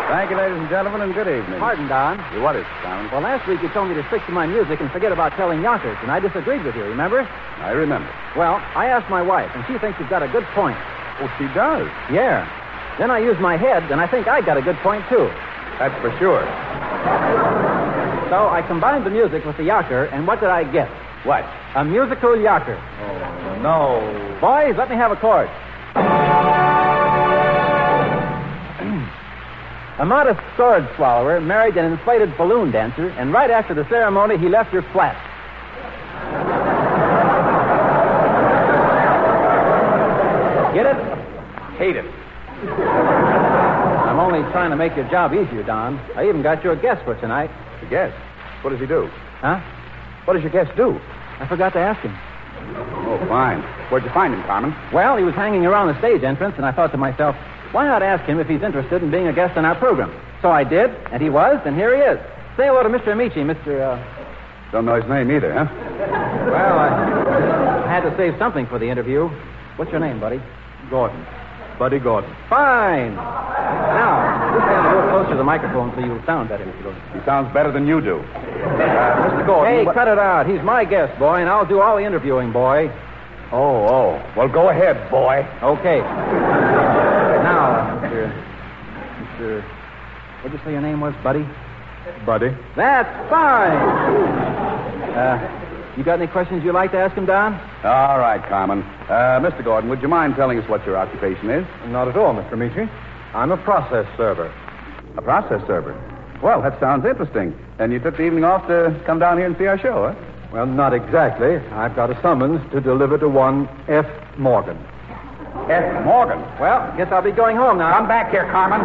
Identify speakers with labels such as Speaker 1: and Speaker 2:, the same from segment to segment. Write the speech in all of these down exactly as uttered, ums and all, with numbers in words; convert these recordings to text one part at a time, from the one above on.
Speaker 1: Thank you, ladies and gentlemen, and good evening.
Speaker 2: Pardon, Don.
Speaker 1: What is it, Simon?
Speaker 2: Well, last week you told me to stick to my music and forget about telling yonkers, and I disagreed with you, remember?
Speaker 1: I remember.
Speaker 2: Well, I asked my wife, and she thinks you've got a good point.
Speaker 1: Oh, she does.
Speaker 2: Yeah. Then I used my head, and I think I got a good point, too.
Speaker 1: That's for sure.
Speaker 2: So I combined the music with the yocker, and what did I get?
Speaker 1: What?
Speaker 2: A musical yocker.
Speaker 1: Oh, no.
Speaker 2: Boys, let me have a chord. A modest sword swallower married an inflated balloon dancer, and right after the ceremony, he left her flat. Get it?
Speaker 1: Hate it.
Speaker 2: I'm only trying to make your job easier, Don. I even got you a guest for tonight.
Speaker 1: A guest? What does he do?
Speaker 2: Huh?
Speaker 1: What does your guest do?
Speaker 2: I forgot to ask him.
Speaker 1: Oh, fine. Where'd you find him, Carmen?
Speaker 2: Well, he was hanging around the stage entrance, and I thought to myself, why not ask him if he's interested in being a guest on our program? So I did, and he was, and here he is. Say hello to Mister Amici, Mister Uh...
Speaker 1: Don't know his name either, huh?
Speaker 2: Well, I... I had to save something for the interview. What's your name, buddy?
Speaker 1: Gordon. Buddy Gordon.
Speaker 2: Fine. Now, just stand a little closer to the microphone so you'll sound better, Mister Gordon.
Speaker 1: He sounds better than you do. Uh, Mister Gordon...
Speaker 2: Hey,
Speaker 1: what...
Speaker 2: cut it out. He's my guest, boy, and I'll do all the interviewing, boy.
Speaker 1: Oh, oh. Well, go ahead, boy.
Speaker 2: Okay. Now, Mister Mister What'd you say your name was, Buddy?
Speaker 1: Buddy.
Speaker 2: That's fine. Uh... You got any questions you'd like to ask him, Don?
Speaker 1: All right, Carmen. Uh, Mister Gordon, would you mind telling us what your occupation is?
Speaker 3: Not at all, Mister Amici. I'm a process server.
Speaker 1: A process server? Well, that sounds interesting. And you took the evening off to come down here and see our show, huh?
Speaker 3: Well, not exactly. I've got a summons to deliver to one F. Morgan.
Speaker 1: F. Morgan?
Speaker 2: Well, guess I'll be going home now.
Speaker 1: Come back here, Carmen.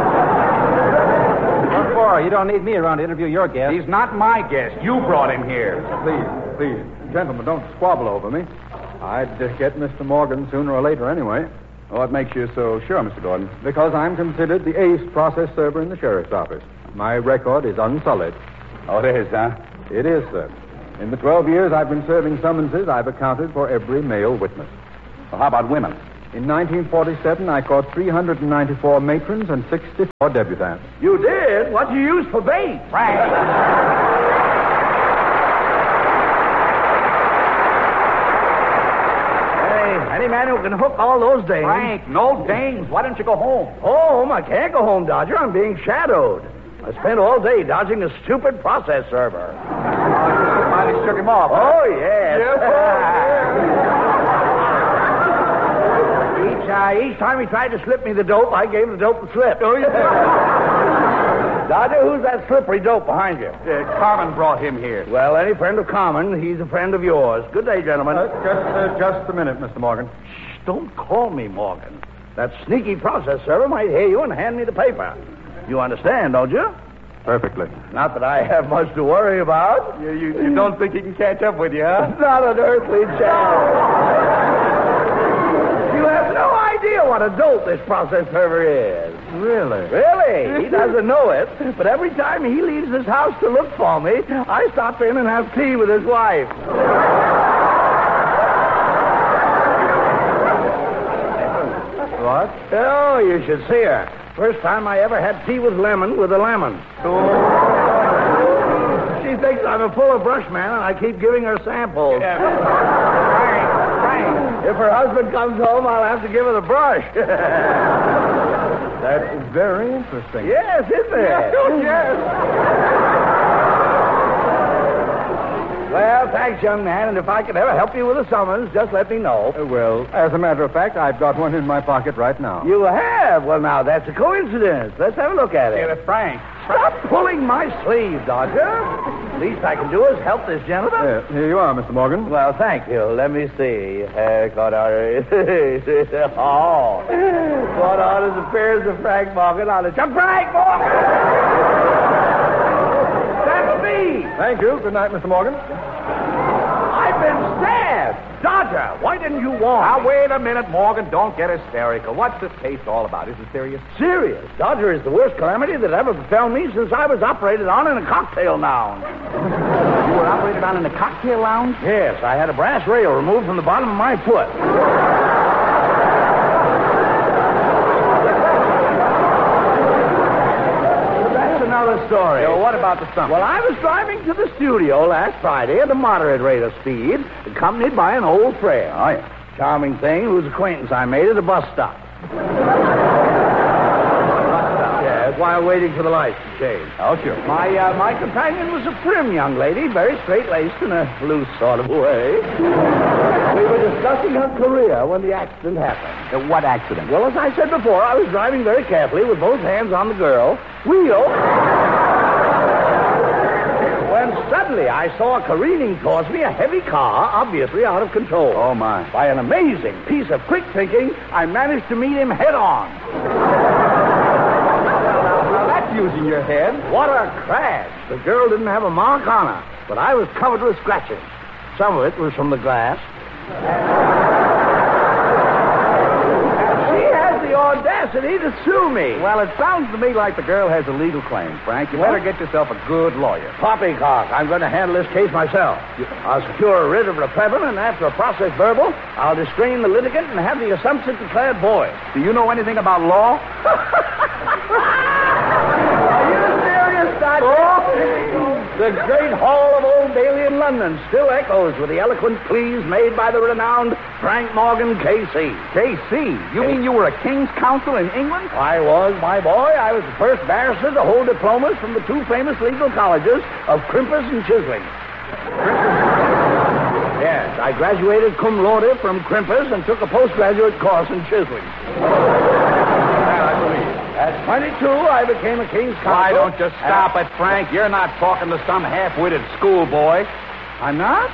Speaker 2: What for? You don't need me around to interview your guest.
Speaker 1: He's not my guest. You brought him here.
Speaker 3: Please. Please, gentlemen, don't squabble over me. I'd uh, get Mister Morgan sooner or later anyway.
Speaker 1: What makes you so sure, Mister Gordon?
Speaker 3: Because I'm considered the ace process server in the sheriff's office. My record is unsullied.
Speaker 1: Oh, it is, huh?
Speaker 3: It is, sir. In the twelve years I've been serving summonses, I've accounted for every male witness.
Speaker 1: Well, how about women?
Speaker 3: In nineteen forty-seven, I caught three hundred ninety-four matrons and sixty-four debutantes.
Speaker 4: You did? What'd you use for bait?
Speaker 1: Frank!
Speaker 4: Any man who can hook all those dames.
Speaker 1: Frank, no dames. Why don't you go home?
Speaker 4: Home? I can't go home, Dodger. I'm being shadowed. I spent all day dodging a stupid process server.
Speaker 1: Oh, you finally shook him off.
Speaker 4: Oh, yes.
Speaker 1: Yes,
Speaker 4: each, uh, each time he tried to slip me the dope, I gave the dope the slip.
Speaker 1: Oh, yeah.
Speaker 4: Dodger, who's that slippery dope behind you?
Speaker 1: Uh, Carmen brought him here.
Speaker 4: Well, any friend of Carmen, he's a friend of yours. Good day, gentlemen.
Speaker 3: Uh, just, uh, just a minute, Mister Morgan.
Speaker 4: Shh, don't call me Morgan. That sneaky process server might hear you and hand me the paper. You understand, don't you?
Speaker 3: Perfectly.
Speaker 4: Not that I have much to worry about.
Speaker 1: You, you, you don't think he can catch up with you, huh?
Speaker 4: Not an earthly chance. You have no idea what a dope this process server is.
Speaker 3: Really?
Speaker 4: Really? He doesn't know it, but every time he leaves his house to look for me, I stop in and have tea with his wife.
Speaker 3: What?
Speaker 4: Oh, you should see her. First time I ever had tea with lemon with a lemon. She thinks I'm a full of brush man, and I keep giving her samples.
Speaker 1: Yeah. Frank, Frank.
Speaker 4: If her husband comes home, I'll have to give her the brush.
Speaker 3: That's very interesting.
Speaker 4: Yes, isn't it?
Speaker 1: Yes, yes.
Speaker 4: Well, thanks, young man, and if I could ever help you with a summons, just let me know.
Speaker 3: Uh, well, as a matter of fact, I've got one in my pocket right now.
Speaker 4: You have? Well, now, that's a coincidence. Let's have a look at it.
Speaker 1: Get it, Frank.
Speaker 4: Stop pulling my sleeve, Dodger. Least I can do is help this gentleman.
Speaker 3: Uh, here you are, Mister Morgan.
Speaker 4: Well, thank you. Let me see. Uh, got our... oh. What on is appears of Frank Morgan on a... Frank Morgan! That's me!
Speaker 3: Thank you. Good night, Mister Morgan.
Speaker 4: I've been stabbed! Dodger, why didn't you warn
Speaker 1: Now,
Speaker 4: me?
Speaker 1: wait a minute, Morgan. Don't get hysterical. What's this case all about? Is it serious?
Speaker 4: Serious. Dodger is the worst calamity that ever befell me since I was operated on in a cocktail lounge.
Speaker 1: You were operated on in a cocktail lounge?
Speaker 4: Yes, I had a brass rail removed from the bottom of my foot. story.
Speaker 1: Yeah, well, what about the summer?
Speaker 4: Well, I was driving to the studio last Friday at a moderate rate of speed, accompanied by an old friend.
Speaker 1: Oh, yeah.
Speaker 4: Charming thing whose acquaintance I made at a bus stop. Yes, while waiting for the lights to change.
Speaker 1: Oh, sure.
Speaker 4: My uh, my companion was a prim young lady, very straight-laced in a loose sort of way. We were discussing her career when the accident happened.
Speaker 1: Uh, what accident?
Speaker 4: Well, as I said before, I was driving very carefully with both hands on the girl. Wheel. When suddenly I saw careening towards me a heavy car, obviously out of control.
Speaker 1: Oh, my.
Speaker 4: By an amazing piece of quick thinking, I managed to meet him head on.
Speaker 1: Now, that's using your head.
Speaker 4: What a crash. The girl didn't have a mark on her, but I was covered with scratches. Some of it was from the glass. She has the audacity to sue me.
Speaker 1: Well, it sounds to me like the girl has a legal claim, Frank. You
Speaker 4: What?
Speaker 1: better get yourself a good lawyer.
Speaker 4: Poppycock, I'm going to handle this case myself. I'll secure a writ of reprieve, and after a process verbal, I'll distrain the litigant and have the assumption declared void.
Speaker 1: Do you know anything about law?
Speaker 4: Are you serious, Doctor? The great hall of Old Bailey in London still echoes with the eloquent pleas made by the renowned Frank Morgan, K C
Speaker 1: K C? You mean you were a king's counsel in England?
Speaker 4: I was, my boy. I was the first barrister to hold diplomas from the two famous legal colleges of Crimpus and Chisling. Yes, I graduated cum laude from Crimpus and took a postgraduate course in Chisling. At twenty-two, I became a king's counsel.
Speaker 1: Why don't you stop it, Frank? You're not talking to some half-witted schoolboy.
Speaker 4: I'm not?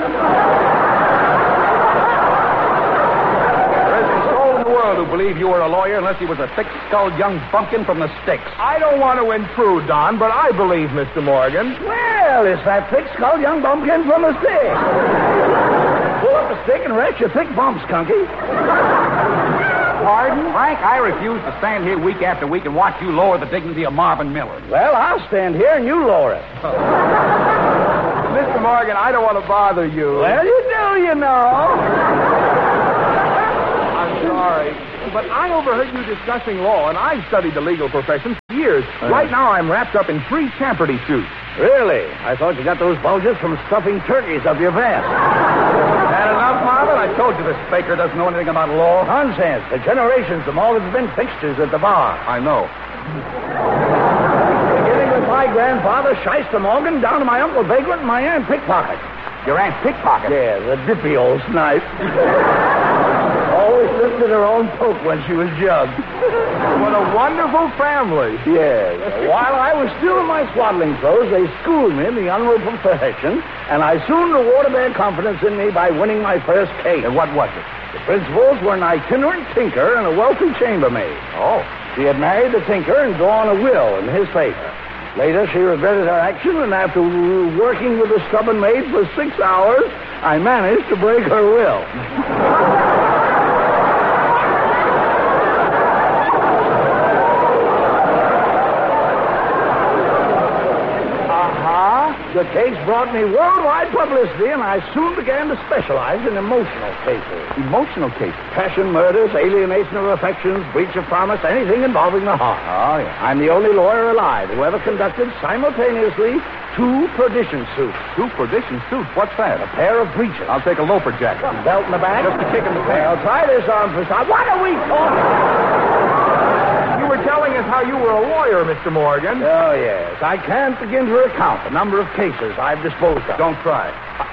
Speaker 1: There isn't a soul in the world who believed you were a lawyer unless he was a thick-skulled young bumpkin from the sticks.
Speaker 3: I don't want to intrude, Don, but I believe Mister Morgan.
Speaker 4: Well, it's that thick-skulled young bumpkin from the stick. Pull up a stick and rest your thick bump, skunky.
Speaker 1: Pardon? Frank, I refuse to stand here week after week and watch you lower the dignity of Marvin Miller.
Speaker 4: Well, I'll stand here and you lower it.
Speaker 3: Mister Morgan, I don't want to bother you.
Speaker 4: Well, you do, you know.
Speaker 3: I'm sorry, but I overheard you discussing law, and I've studied the legal profession for years.
Speaker 4: Uh.
Speaker 3: Right now, I'm wrapped up in three Champerty suits.
Speaker 4: Really? I thought you got those bulges from stuffing turkeys up your vest.
Speaker 1: Had enough, Marvin? I told you this faker doesn't know anything about law.
Speaker 4: Nonsense. For generations, the Morgans have been fixtures at the bar.
Speaker 1: I know.
Speaker 4: Beginning with my grandfather, Shyster Morgan, down to my Uncle Vagrant and my Aunt Pickpocket.
Speaker 1: Your Aunt Pickpocket?
Speaker 4: Yeah, the dippy old snipe. Always lifted her own poke when she was jugged.
Speaker 3: What a wonderful family.
Speaker 4: Yes. While I was still in my swaddling clothes, they schooled me in the honorable profession, and I soon rewarded their confidence in me by winning my first case.
Speaker 1: And what was it?
Speaker 4: The principals were an itinerant tinker and a wealthy chambermaid.
Speaker 1: Oh.
Speaker 4: She had married the tinker and drawn a will in his favor. Later, she regretted her action, and after working with the stubborn maid for six hours, I managed to break her will. The case brought me worldwide publicity, and I soon began to specialize in emotional cases.
Speaker 1: Emotional cases?
Speaker 4: Passion murders, alienation of affections, breach of promise, anything involving the heart.
Speaker 1: Oh, yeah.
Speaker 4: I'm the only lawyer alive who ever conducted simultaneously two perdition suits.
Speaker 1: Two perdition suits? What's that?
Speaker 4: A pair of breeches.
Speaker 1: I'll take a loafer jacket.
Speaker 4: Belt in the back?
Speaker 1: Just a kick in the face.
Speaker 4: Well, try this on for size. What are we talking?
Speaker 3: You were telling us how you were a lawyer, Mister Morgan.
Speaker 4: Oh, yes. I can't begin to recount the number of cases I've disposed of.
Speaker 1: Don't try.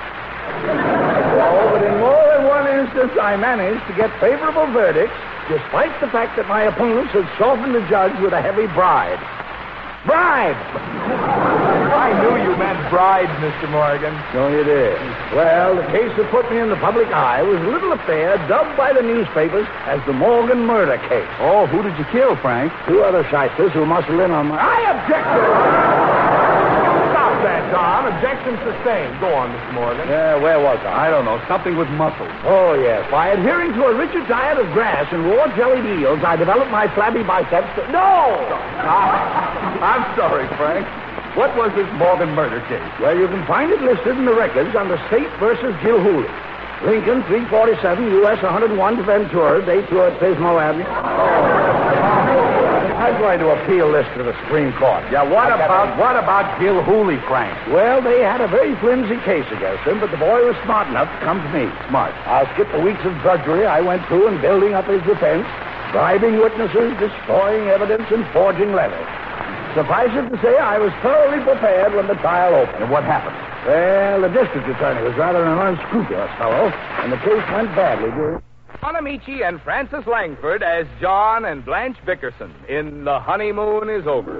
Speaker 4: Oh, but in more than one instance, I managed to get favorable verdicts, despite the fact that my opponents had softened the judge with a heavy bribe. Bribe!
Speaker 3: I knew you meant bride, Mister Morgan.
Speaker 4: So you did. Well, the case that put me in the public eye was a little affair dubbed by the newspapers as the Morgan murder case.
Speaker 1: Oh, who did you kill, Frank?
Speaker 4: Two other shysters who muscled in on my... I object to
Speaker 3: Stop that, Don. Objection sustained. Go on, Mister Morgan.
Speaker 4: Yeah, where was I?
Speaker 1: I don't know. Something with muscles.
Speaker 4: Oh, yes. By adhering to a rigid diet of grass and raw jellied eels, I developed my flabby biceps. To... No!
Speaker 1: I'm sorry, Frank. What was this Morgan murder case?
Speaker 4: Well, you can find it listed in the records under State versus Gilhooly. Lincoln, three forty-seven, U S one oh one to Ventura, date to at Pismo Avenue. Oh. I've going to appeal this to the Supreme Court.
Speaker 1: Yeah, what
Speaker 4: I got
Speaker 1: about
Speaker 4: a-
Speaker 1: what about Gil Hooley, Frank?
Speaker 4: Well, they had a very flimsy case against him, but the boy was smart enough to come to me.
Speaker 1: Smart.
Speaker 4: I'll skip the weeks of drudgery I went through in building up his defense, bribing witnesses, destroying evidence, and forging letters. Suffice it to say, I was thoroughly prepared when the trial opened.
Speaker 1: And what happened?
Speaker 4: Well, the district attorney was rather an unscrupulous fellow, and the case went badly during...
Speaker 5: John Amici and Francis Langford as John and Blanche Bickerson in The Honeymoon is Over.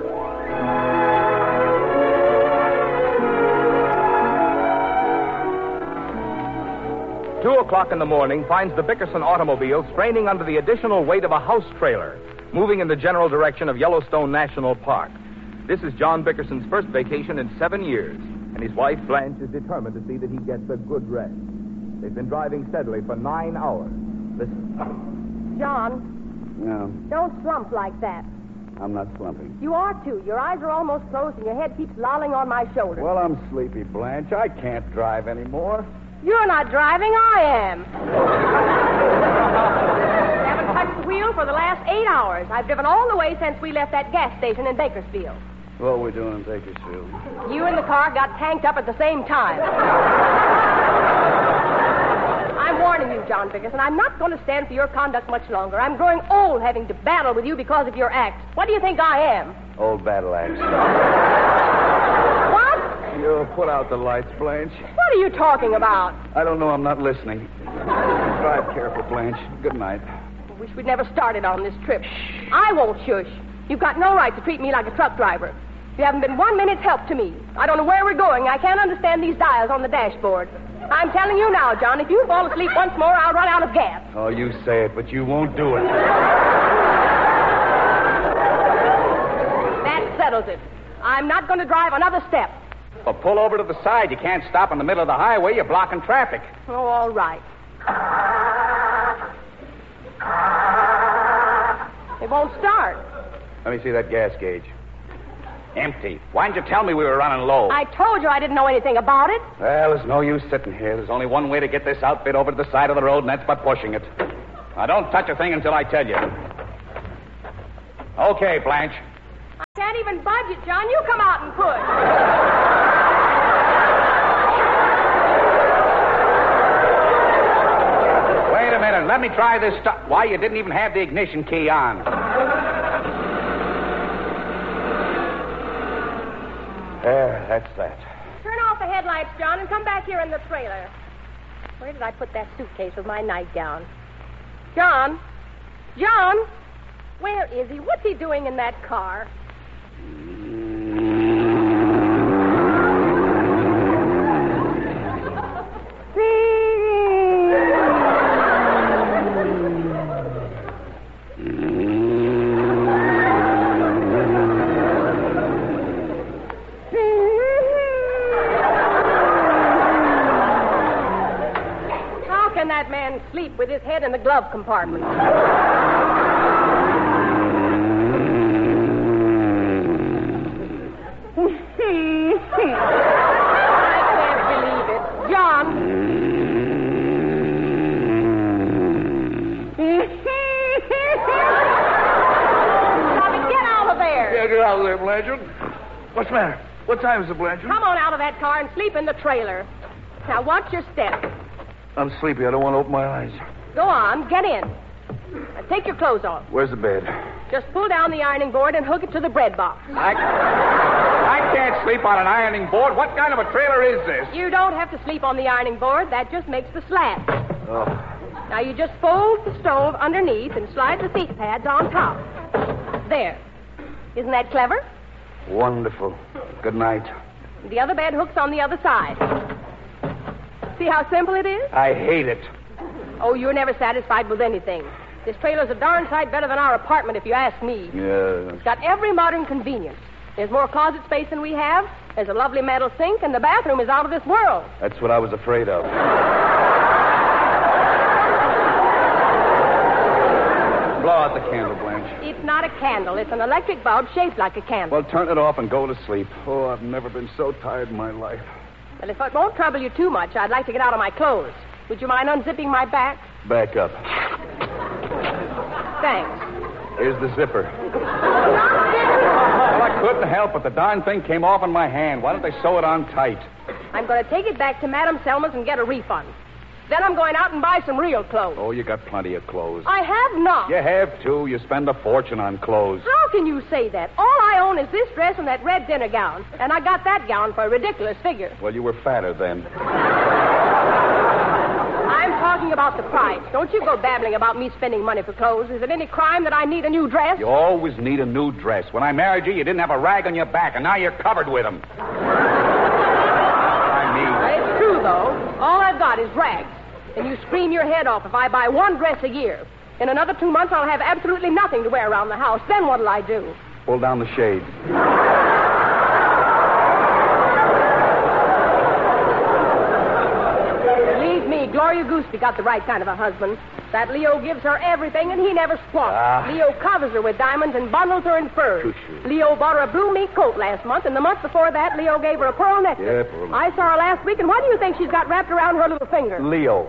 Speaker 5: Two o'clock in the morning finds the Bickerson automobile straining under the additional weight of a house trailer, moving in the general direction of Yellowstone National Park. This is John Bickerson's first vacation in seven years, and his wife, Blanche, is determined to see that he gets a good rest. They've been driving steadily for nine hours. Listen.
Speaker 6: John,
Speaker 1: No,
Speaker 6: don't slump like that.
Speaker 1: I'm not slumping.
Speaker 6: You are, too. Your eyes are almost closed and your head keeps lolling on my shoulder.
Speaker 1: Well, I'm sleepy, Blanche. I can't drive anymore.
Speaker 6: You're not driving, I am. I haven't touched the wheel for the last eight hours. I've driven all the way since we left that gas station in Bakersfield.
Speaker 1: What are we doing in Bakersfield?
Speaker 6: You and the car got tanked up at the same time. I'm warning you, John Bickerson. I'm not going to stand for your conduct much longer. I'm growing old having to battle with you because of your acts. What do you think I am?
Speaker 1: Old battle axe.
Speaker 6: What?
Speaker 1: You put out the lights, Blanche.
Speaker 6: What are you talking about?
Speaker 1: I don't know. I'm not listening. Drive careful, Blanche. Good night.
Speaker 6: I wish we'd never started on this trip. I won't shush. You've got no right to treat me like a truck driver. You haven't been one minute's help to me. I don't know where we're going. I can't understand these dials on the dashboard. I'm telling you now, John, if you fall asleep once more, I'll run out of gas.
Speaker 1: Oh, you say it, but you won't do it.
Speaker 6: That settles it. I'm not going to drive another step.
Speaker 1: Well, pull over to the side. You can't stop in the middle of the highway. You're blocking traffic.
Speaker 6: Oh, all right. It won't start.
Speaker 1: Let me see that gas gauge. Empty. Why didn't you tell me we were running low?
Speaker 6: I told you I didn't know anything about it.
Speaker 1: Well, there's no use sitting here. There's only one way to get this outfit over to the side of the road, and that's by pushing it. Now, don't touch a thing until I tell you. Okay, Blanche.
Speaker 6: I can't even budge it, John. You come out and push.
Speaker 1: Wait a minute. Let me try this stuff. Why, you didn't even have the ignition key on. There, that's that.
Speaker 6: Turn off the headlights, John, and come back here in the trailer. Where did I put that suitcase with my nightgown? John? John? Where is he? What's he doing in that car? Sleep with his head in the glove compartment. I can't believe it. John. Stop it. Get out of there.
Speaker 4: Yeah, get out of there, Blanchard. What's the matter? What time is it, Blanchard?
Speaker 6: Come on out of that car and sleep in the trailer. Now, watch your step.
Speaker 4: I'm sleepy. I don't want to open my eyes.
Speaker 6: Go on, get in. Now take your clothes off.
Speaker 4: Where's the bed?
Speaker 6: Just pull down the ironing board and hook it to the bread box.
Speaker 1: I, I can't sleep on an ironing board. What kind of a trailer is this?
Speaker 6: You don't have to sleep on the ironing board. That just makes the slat.
Speaker 4: Oh.
Speaker 6: Now you just fold the stove underneath and slide the seat pads on top. There. Isn't that clever?
Speaker 4: Wonderful. Good night.
Speaker 6: The other bed hooks on the other side. See how simple it is?
Speaker 4: I hate it.
Speaker 6: Oh, you're never satisfied with anything. This trailer's a darn sight better than our apartment, if you ask me.
Speaker 4: Yeah.
Speaker 6: It's got every modern convenience. There's more closet space than we have. There's a lovely metal sink, and the bathroom is out of this world.
Speaker 1: That's what I was afraid of. Blow out the candle, Blanche.
Speaker 6: It's not a candle. It's an electric bulb shaped like a candle.
Speaker 1: Well, turn it off and go to sleep. Oh, I've never been so tired in my life.
Speaker 6: Well, if it won't trouble you too much, I'd like to get out of my clothes. Would you mind unzipping my back?
Speaker 1: Back up.
Speaker 6: Thanks.
Speaker 1: Here's the zipper.
Speaker 6: No,
Speaker 1: couldn't help it. The darn thing came off in my hand. Why don't they sew it on tight?
Speaker 6: I'm going to take it back to Madame Selma's and get a refund. Then I'm going out and buy some real clothes.
Speaker 1: Oh, you got plenty of clothes.
Speaker 6: I have not.
Speaker 1: You have, too. You spend a fortune on clothes.
Speaker 6: How can you say that? All I own is this dress and that red dinner gown. And I got that gown for a ridiculous figure.
Speaker 1: Well, you were fatter then.
Speaker 6: I'm talking about the price. Don't you go babbling about me spending money for clothes. Is it any crime that I need a new dress?
Speaker 1: You always need a new dress. When I married you, you didn't have a rag on your back, and now you're covered with them. I mean...
Speaker 6: It's true, though. All I've got is rags. And you scream your head off if I buy one dress a year. In another two months, I'll have absolutely nothing to wear around the house. Then what'll I do?
Speaker 1: Pull down the shade.
Speaker 6: Believe me, Gloria Gooseby got the right kind of a husband. That Leo gives her everything, and he never squawks.
Speaker 1: Ah.
Speaker 6: Leo covers her with diamonds and bundles her in furs.
Speaker 1: Shoo-shoo.
Speaker 6: Leo bought her a blue mink coat last month, and the month before that, Leo gave her a pearl necklace.
Speaker 1: Yeah, pearl necklace.
Speaker 6: I saw her last week, and what do you think she's got wrapped around her little finger?
Speaker 1: Leo.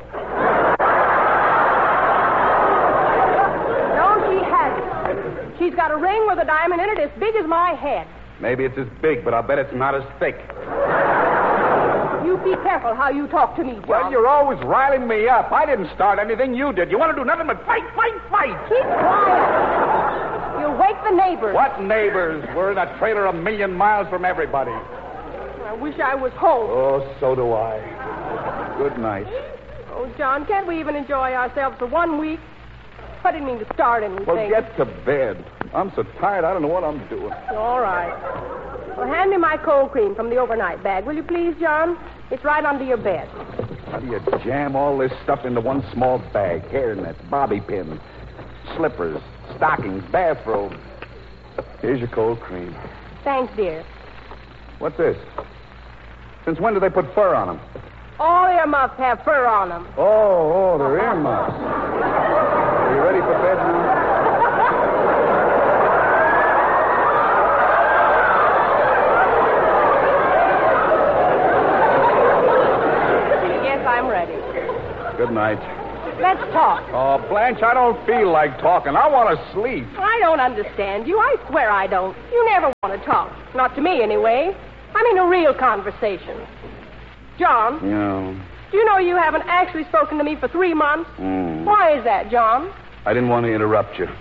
Speaker 6: No, she hasn't. She's got a ring with a diamond in it as big as my head.
Speaker 1: Maybe it's as big, but I'll bet it's not as thick.
Speaker 6: You be careful how you talk to me, John.
Speaker 1: Well, you're always riling me up. I didn't start anything. You did. You want to do nothing but fight, fight, fight.
Speaker 6: Keep quiet. You'll wake the neighbors.
Speaker 1: What neighbors? We're in a trailer a million miles from everybody.
Speaker 6: I wish I was home.
Speaker 1: Oh, so do I. Good night.
Speaker 6: Oh, John, can't we even enjoy ourselves for one week? I didn't mean to start anything.
Speaker 1: Well, get to bed. I'm so tired, I don't know what I'm doing.
Speaker 6: All right. Well, hand me my cold cream from the overnight bag, will you please, John? It's right under your bed.
Speaker 1: How do you jam all this stuff into one small bag? Hairnets, bobby pins, slippers, stockings, bathrobe. Here's your cold cream.
Speaker 6: Thanks, dear.
Speaker 1: What's this? Since when do they put fur on them?
Speaker 6: All earmuffs have fur on them.
Speaker 1: Oh, oh, they're earmuffs. Are you ready for bed now?
Speaker 6: Yes, I'm ready.
Speaker 1: Good night.
Speaker 6: Let's talk.
Speaker 1: Oh, Blanche, I don't feel like talking. I want to sleep.
Speaker 6: I don't understand you. I swear I don't. You never want to talk. Not to me, anyway. I mean a real conversation. John,
Speaker 1: Yeah.
Speaker 6: do you know you haven't actually spoken to me for three months?
Speaker 1: Mm.
Speaker 6: Why is that, John?
Speaker 1: I didn't want to interrupt you.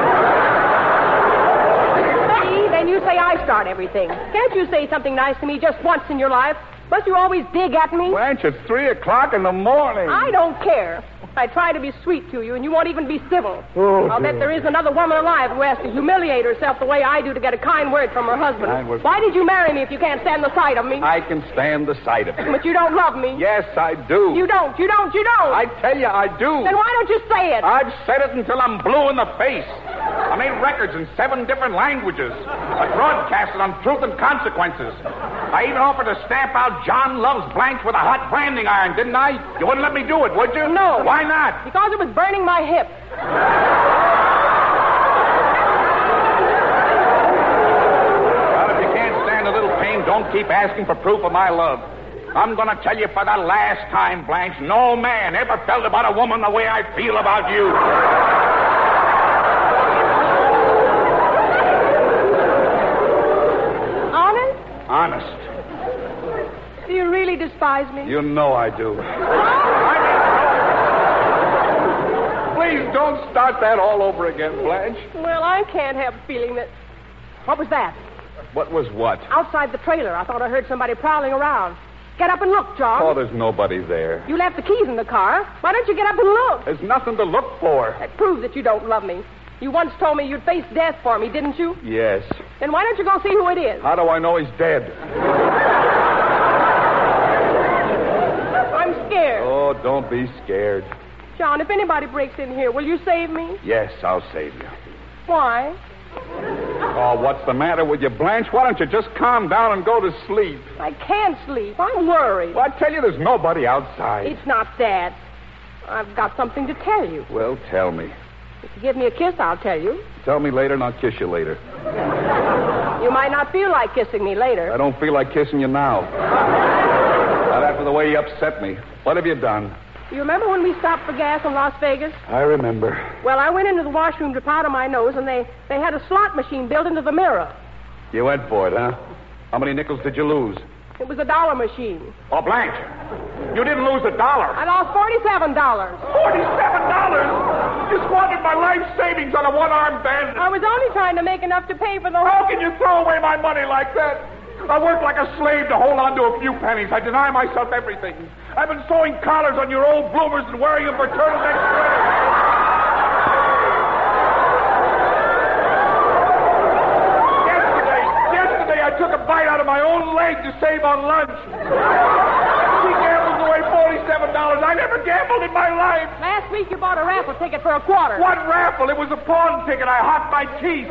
Speaker 6: See, then you say I start everything. Can't you say something nice to me just once in your life? Must you always dig at me?
Speaker 1: Blanche, it's three o'clock in the morning.
Speaker 6: I don't care. I try to be sweet to you, and you won't even be civil.
Speaker 1: Oh,
Speaker 6: I'll bet there is another woman alive who has to humiliate herself the way I do to get a kind word from her husband.
Speaker 1: Kind word.
Speaker 6: Why did you marry me if you can't stand the sight of me?
Speaker 1: I can stand the sight of you.
Speaker 6: But you don't love me.
Speaker 1: Yes, I do.
Speaker 6: You don't, you don't, you don't.
Speaker 1: I tell you, I do.
Speaker 6: Then why don't you say it?
Speaker 1: I've said it until I'm blue in the face. I made records in seven different languages. I broadcasted on Truth and Consequences. I even offered to stamp out John Loves Blanche with a hot branding iron, didn't I? You wouldn't let me do it, would you?
Speaker 6: No.
Speaker 1: Why not?
Speaker 6: Because it was burning my hip.
Speaker 1: Well, if you can't stand a little pain, don't keep asking for proof of my love. I'm going to tell you for the last time, Blanche, no man ever felt about a woman the way I feel about you.
Speaker 6: Honest?
Speaker 1: Honest.
Speaker 6: Do you really despise me?
Speaker 1: You know I do. I mean, please don't start that all over again, Blanche.
Speaker 6: Well, I can't help feeling that... What was that?
Speaker 1: What was what?
Speaker 6: Outside the trailer. I thought I heard somebody prowling around. Get up and look, John.
Speaker 1: Oh, there's nobody there.
Speaker 6: You left the keys in the car. Why don't you get up and look?
Speaker 1: There's nothing to look for.
Speaker 6: That proves that you don't love me. You once told me you'd face death for me, didn't you?
Speaker 1: Yes.
Speaker 6: Then why don't you go see who it is?
Speaker 1: How do I know he's dead?
Speaker 6: I'm scared.
Speaker 1: Oh, don't be scared.
Speaker 6: John, if anybody breaks in here, will you save me?
Speaker 1: Yes, I'll save you.
Speaker 6: Why?
Speaker 1: Oh, what's the matter with you, Blanche? Why don't you just calm down and go to sleep?
Speaker 6: I can't sleep. I'm worried.
Speaker 1: Well, I tell you, there's nobody outside.
Speaker 6: It's not that. I've got something to tell you.
Speaker 1: Well, tell me.
Speaker 6: If you give me a kiss, I'll tell you.
Speaker 1: Tell me later and I'll kiss you later.
Speaker 6: You might not feel like kissing me later.
Speaker 1: I don't feel like kissing you now. Not after the way you upset me. What have you done?
Speaker 6: You remember when we stopped for gas in Las Vegas?
Speaker 1: I remember.
Speaker 6: Well, I went into the washroom to powder my nose, and they, they had a slot machine built into the mirror.
Speaker 1: You went for it, huh? How many nickels did you lose?
Speaker 6: It was a dollar machine.
Speaker 1: Oh, Blanche, you didn't lose a dollar.
Speaker 6: I lost forty-seven dollars.
Speaker 1: Forty-seven dollars? You squandered my life savings on a one-armed bandit.
Speaker 6: I was only trying to make enough to pay for the
Speaker 1: How
Speaker 6: whole...
Speaker 1: can you throw away my money like that? I worked like a slave to hold on to a few pennies. I deny myself everything. I've been sewing collars on your old bloomers and wearing them for turtleneck sweaters. I took a bite out of my own leg to save on lunch. She gambled away forty-seven dollars. I never gambled in my life.
Speaker 6: Last week you bought a raffle ticket for a quarter.
Speaker 1: What raffle? It was a pawn ticket. I hocked my teeth.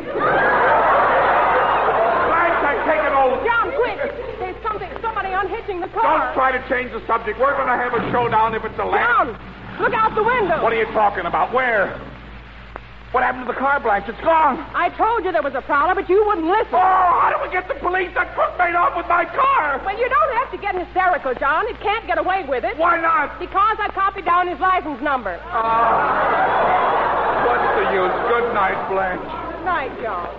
Speaker 1: Blanche, I take it over.
Speaker 6: John, quick. There's something, somebody unhitching the car.
Speaker 1: Don't try to change the subject. We're going to have a showdown if it's a lamp.
Speaker 6: John, look out the window.
Speaker 1: What are you talking about? Where? What happened to the car, Blanche? It's gone.
Speaker 6: I told you there was a problem, but you wouldn't listen.
Speaker 1: Oh, how do we get the police? That crook made off with my car.
Speaker 6: Well, you don't have to get hysterical, John. It can't get away with it.
Speaker 1: Why not?
Speaker 6: Because I copied down his license number.
Speaker 1: Oh. What's the use? Good night, Blanche.
Speaker 6: Good night, John.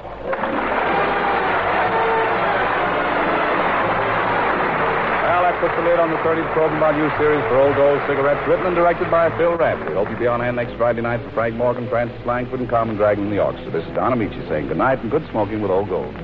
Speaker 3: Well, that's what's the lid on the thirtieth Program About You series for Old Gold Cigarettes, written and directed by Phil Rafferty. Hope you'll be on hand next Friday night for Frank Morgan, Francis Langford, and Carmen Dragon in the orchestra. This is Don Amici saying good night and good smoking with Old Gold.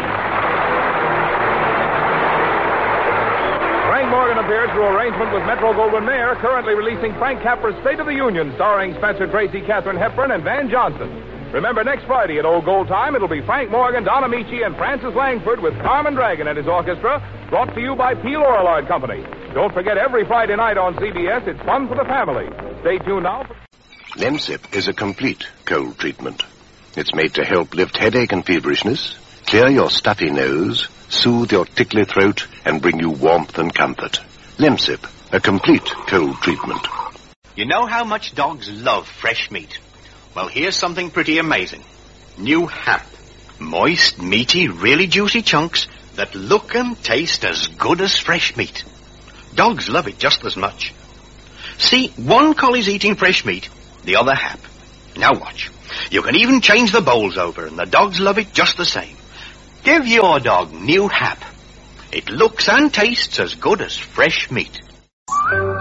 Speaker 5: Frank Morgan appeared through arrangement with Metro-Goldwyn Mayer, currently releasing Frank Capra's State of the Union, starring Spencer Tracy, Katharine Hepburn, and Van Johnson. Remember, next Friday at Old Gold time, it'll be Frank Morgan, Don Amici, and Francis Langford with Carmen Dragon and his orchestra, brought to you by P. Lorillard Company. Don't forget, every Friday night on C B S, it's fun for the family. Stay tuned now. For...
Speaker 7: Lemsip is a complete cold treatment. It's made to help lift headache and feverishness, clear your stuffy nose, soothe your tickly throat, and bring you warmth and comfort. Lemsip, a complete cold treatment.
Speaker 8: You know how much dogs love fresh meat? Well, here's something pretty amazing. New Hap. Moist, meaty, really juicy chunks that look and taste as good as fresh meat. Dogs love it just as much. See, one collie's eating fresh meat, the other Hap. Now watch. You can even change the bowls over, and the dogs love it just the same. Give your dog New Hap. It looks and tastes as good as fresh meat.